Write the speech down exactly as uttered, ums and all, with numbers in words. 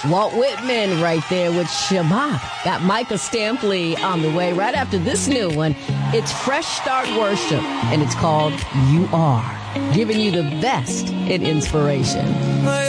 Walt Whitman right there with Shabbat. Got Micah Stampley on the way right after this new one. It's Fresh Start Worship, and it's called You Are, giving you the best in inspiration.